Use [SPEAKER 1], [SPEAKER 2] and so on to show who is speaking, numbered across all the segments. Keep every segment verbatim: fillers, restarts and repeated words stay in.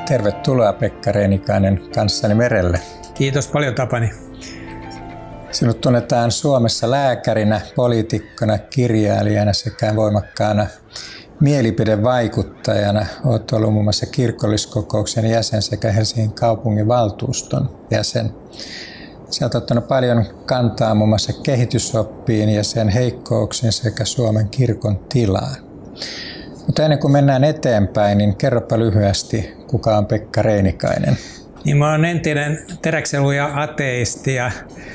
[SPEAKER 1] Tervetuloa Pekka Reinikainen kanssani merelle.
[SPEAKER 2] Kiitos paljon Tapani.
[SPEAKER 1] Sinut tunnetaan Suomessa lääkärinä, poliitikkona, kirjailijana sekä voimakkaana mielipidevaikuttajana. Olet ollut muun muassa kirkolliskokouksen jäsen sekä Helsingin kaupungin valtuuston jäsen. Sä olet ottanut paljon kantaa muun muassa kehitysoppiin ja sen heikkouksiin sekä Suomen kirkon tilaan. Mutta ennen kuin mennään eteenpäin, niin kerropa lyhyesti, kuka on Pekka Reinikainen?
[SPEAKER 2] Niin mä olen entinen teräkseluja ateisti ja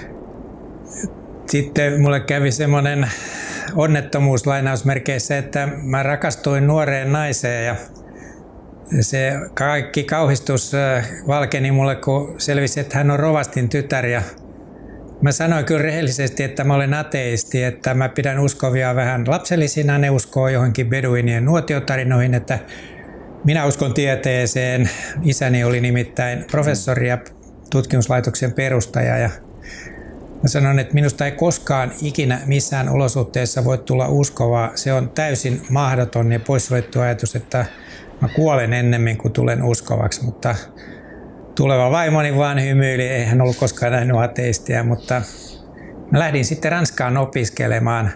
[SPEAKER 2] sitten mulle kävi semmoinen onnettomuus lainausmerkeissä, että mä rakastuin nuoreen naiseen ja se kaikki kauhistus valkeni mulle, kun selvisi, että hän on rovastin tytär. Ja mä sanoin kyllä rehellisesti, että mä olen ateisti, että mä pidän uskovia vähän lapsellisina. Ne uskoo johonkin beduinien nuotiotarinoihin, että minä uskon tieteeseen. Isäni oli nimittäin professori ja tutkimuslaitoksen perustaja. Ja mä sanon, että minusta ei koskaan ikinä missään olosuhteessa voi tulla uskovaa. Se on täysin mahdoton ja poissuljettu ajatus, että mä kuolen ennemmin kuin tulen uskovaksi, mutta tuleva vaimoni vaan hymyili, ei hän ollut koskaan nähnyt ateistia, mutta mä lähdin sitten Ranskaan opiskelemaan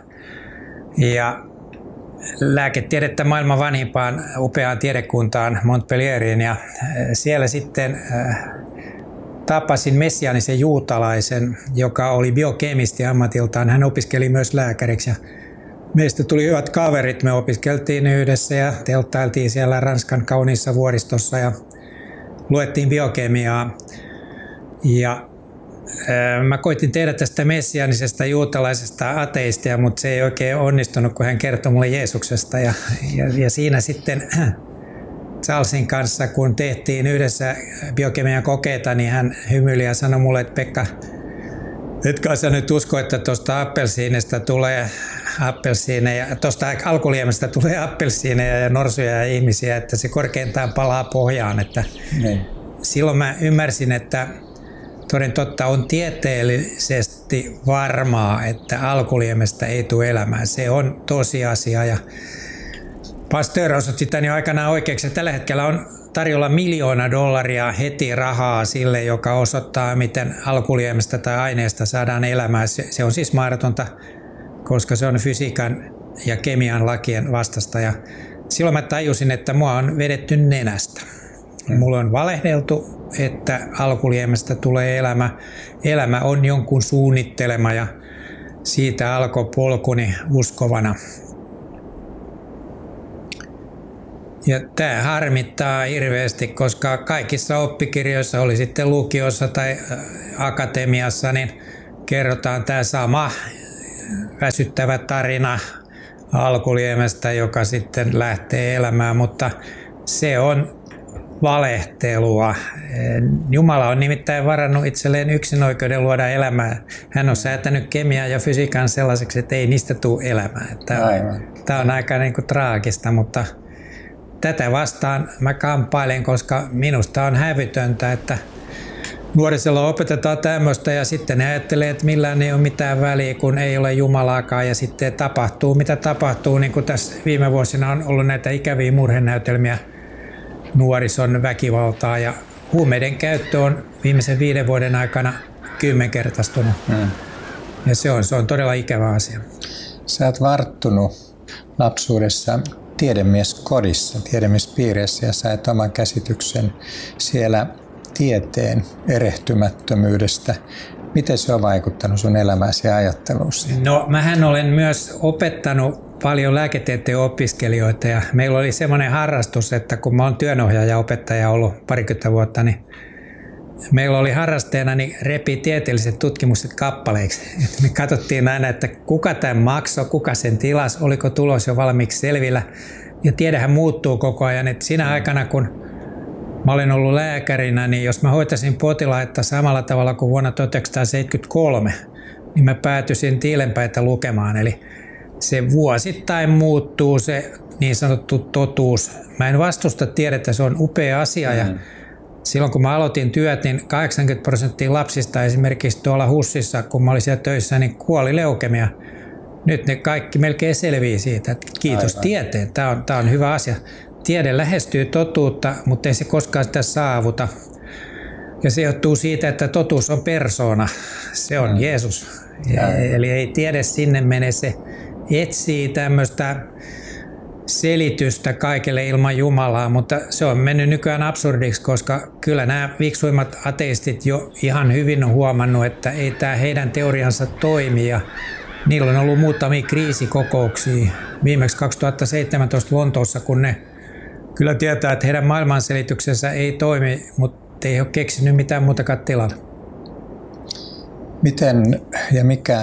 [SPEAKER 2] ja lääketiedettä maailman vanhimpaan upeaan tiedekuntaan Montpellieriin ja siellä sitten tapasin messiaanisen juutalaisen, joka oli biokemisti ammatiltaan. Hän opiskeli myös lääkäriksi ja meistä tuli hyvät kaverit. Me opiskeltiin yhdessä ja telttailtiin siellä Ranskan kauniissa vuoristossa ja luettiin biokemiaa. Ja ää, mä koitin tehdä tästä messiaanisesta juutalaisesta ateistia, mutta se ei oikein onnistunut, kun hän kertoi mulle Jeesuksesta. Ja, ja, ja siinä sitten Charlesin kanssa, kun tehtiin yhdessä biokemian kokeita, niin hän hymyili ja sanoi mulle, että Pekka, etkä sä nyt usko, että tuosta appelsiinista tulee appelsiineja, tuosta alkuliemestä tulee appelsiineja ja norsuja ja ihmisiä, että se korkeintaan palaa pohjaan. Että niin. Silloin mä ymmärsin, että toden totta on tieteellisesti varmaa, että alkuliemestä ei tule elämää. Se on tosiasia ja Pasteur osoitti tämän jo aikanaan oikeaksi, että tällä hetkellä on tarjolla miljoona dollaria heti rahaa sille, joka osoittaa, miten alkuliemestä tai aineesta saadaan elämää. Se, se on siis mahdotonta, koska se on fysiikan ja kemian lakien vastasta. Ja silloin mä tajusin, että mua on vedetty nenästä. Mulle on valehdeltu, että alkuliemestä tulee elämä. Elämä on jonkun suunnittelema ja siitä alkoi polkuni uskovana. Ja tämä harmittaa hirveästi, koska kaikissa oppikirjoissa, oli sitten lukiossa tai akatemiassa, niin kerrotaan tämä sama väsyttävä tarina alkuliemestä, joka sitten lähtee elämään, mutta se on valehtelua. Jumala on nimittäin varannut itselleen yksin-oikeuden luoda elämää. Hän on säätänyt kemian ja fysiikan sellaiseksi, että ei niistä tule elämää. Tämä on aika niin kuin traagista, mutta tätä vastaan mä kamppailen, koska minusta on hävytöntä, että nuorisolla opetetaan tämmöistä ja sitten ne ajattelee, että millään ei ole mitään väliä, kun ei ole Jumalaakaan ja sitten tapahtuu mitä tapahtuu. Niin kuin tässä viime vuosina on ollut näitä ikäviä murhenäytelmiä, nuorison väkivaltaa ja huumeiden käyttö on viimeisen viiden vuoden aikana kymmenkertaistunut. Hmm. Ja se on, se on todella ikävä asia.
[SPEAKER 1] Sä oot varttunut lapsuudessa tiedemieskodissa, tiedemiespiirissä ja sait oman käsityksen siellä tieteen erehtymättömyydestä. Miten se on vaikuttanut sun elämääsi ja ajatteluusi?
[SPEAKER 2] No mähän olen myös opettanut paljon lääketieteen opiskelijoita ja meillä oli semmoinen harrastus, että kun mä oon työnohjaaja-opettaja ollut parikymmentä vuotta, niin meillä oli harrasteena niin repi tieteelliset tutkimukset kappaleiksi. Et me katsottiin aina, että kuka tämän maksoi, kuka sen tilasi, oliko tulos jo valmiiksi selvillä. Ja tiedehän muuttuu koko ajan. Et siinä aikana, kun mä olen ollut lääkärinä, niin jos mä hoitaisin potilaita samalla tavalla kuin vuonna tuhatyhdeksänsataaseitsemänkymmentäkolme, niin mä päätyisin tiilenpäitä lukemaan. Eli se vuosittain muuttuu se niin sanottu totuus. Mä en vastusta tiedettä, se on upea asia. Ja silloin kun mä aloitin työt, niin kahdeksankymmentä prosenttia lapsista esimerkiksi tuolla HUSissa, kun mä olin siellä töissä, niin kuoli leukemia. Nyt ne kaikki melkein selvii siitä, että kiitos Aivan. tieteen, tämä on, tämä on hyvä asia. tiede lähestyy totuutta, mutta ei se koskaan sitä saavuta. Ja se johtuu siitä, että totuus on persoona. Se on mm. Jeesus. Ja, eli ei tiede sinne mene, se etsii tämmöistä selitystä kaikelle ilman Jumalaa, mutta se on mennyt nykyään absurdiksi, koska kyllä nämä viksuimmat ateistit jo ihan hyvin on huomannut, että ei tämä heidän teoriansa toimi ja niillä on ollut muutamia kriisikokouksia viimeksi kaksituhattaseitsemäntoista Lontoossa, kun ne kyllä tietää, että heidän maailmanselityksensä ei toimi, mutta ei ole keksinyt mitään muutakaan tilalla.
[SPEAKER 1] Miten ja mikä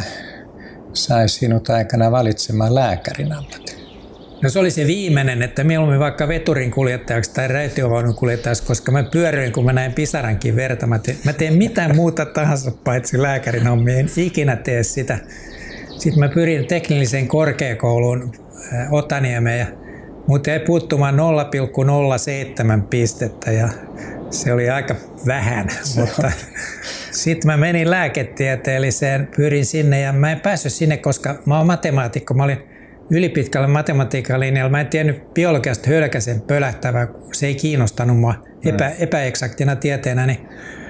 [SPEAKER 1] sai sinut aikana valitsemaan lääkärin ammatin?
[SPEAKER 2] No se oli se viimeinen, että mieluummin vaikka veturin kuljettajaksi tai raitiovaunun kuljettajaksi, koska mä pyöryin, kun mä näin pisarankin verta. Mä teen, mä teen mitään muuta tahansa paitsi lääkärin hommia, en ikinä tee sitä. Sitten mä pyrin teknilliseen korkeakouluun Otaniemeen ja mut jäi puuttumaan nolla pilkku nolla seitsemän pistettä ja se oli aika vähän, mutta sitten mä menin lääketieteelliseen, pyrin sinne ja mä en päässyt sinne, koska mä oon matemaatikko, mä olin ylipitkällä matematiikan linjalla. Mä en tiennyt biologiasta hölkäsen pölähtävää, se ei kiinnostanut mua epä, epäeksaktina tieteenä, niin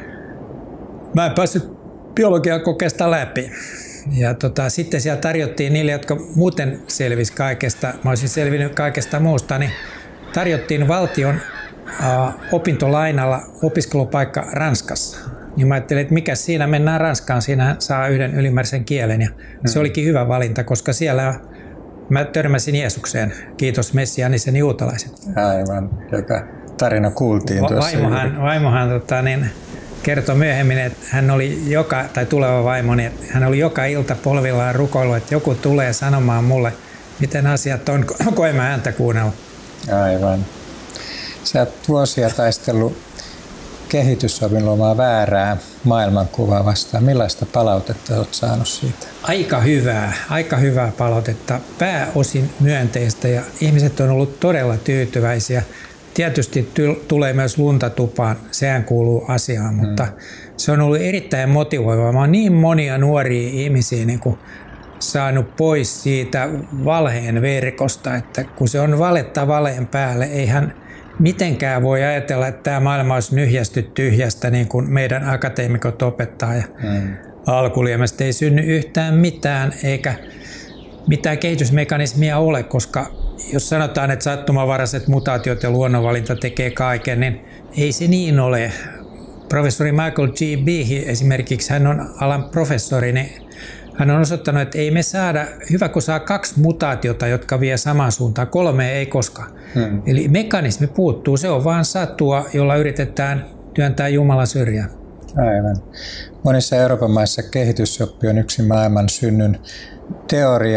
[SPEAKER 2] mä en päässyt biologian kokeesta läpi. Ja tota, sitten siellä tarjottiin niille, jotka muuten selvisi kaikesta, mä olisin selvinnyt kaikesta muusta, niin tarjottiin valtion äh, opintolainalla opiskelupaikka Ranskassa. Niin mä ajattelin, että mikä siinä, mennään Ranskaan, siinä saa yhden ylimääräisen kielen. Ja hmm. se olikin hyvä valinta, koska siellä mä törmäsin Jeesukseen. Kiitos messiaanisen juutalaiset.
[SPEAKER 1] Aivan, joka tarina kuultiin
[SPEAKER 2] Va-
[SPEAKER 1] tuossa.
[SPEAKER 2] Vaimohan, vaimohan tota, niin, kertoi myöhemmin, että hän oli joka, tai tuleva vaimoni, että hän oli joka ilta polvillaan rukoillut, että joku tulee sanomaan mulle, miten asiat on, kun en mä häntä kuunnella.
[SPEAKER 1] Aivan. Sä oot vuosia taistellut kehitysopin luomaa väärää maailmankuvaa vastaan. Millaista palautetta olet saanut siitä?
[SPEAKER 2] Aika hyvää, aika hyvää palautetta, pääosin myönteistä ja ihmiset on ollut todella tyytyväisiä. Tietysti tulee myös lunta tupaan, sehän kuuluu asiaan, mutta mm. se on ollut erittäin motivoivaa. Mä oon niin monia nuoria ihmisiä niin kuin saanut pois siitä valheen verkosta, että kun se on valetta valeen päälle, eihän mitenkään voi ajatella, että tämä maailma olisi nyhjästy tyhjästä, niin kuin meidän akateemikot opettaa. Ja mm. Alkuliemestä ei synny yhtään mitään, eikä mitään kehitysmekanismia ole, koska jos sanotaan, että sattumavaraiset mutaatiot ja luonnonvalinta tekee kaiken, niin ei se niin ole. Professori Michael G. Behe esimerkiksi, hän on alan professori, niin hän on osoittanut, että ei me saada, hyvä kun saa kaksi mutaatiota, jotka vie samaan suuntaan, kolme ei koskaan. Hmm. Eli mekanismi puuttuu, se on vaan satua, jolla yritetään työntää Jumala syrjään.
[SPEAKER 1] Aivan. Monissa Euroopan maissa kehitysoppi on yksi maailman synnyn teoria.